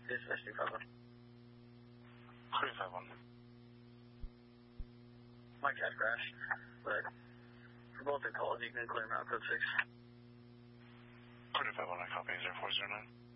Dispatch 251. 351. My cat crashed, but for both the calls, you can clear them out code 6. 351, I copy 0409.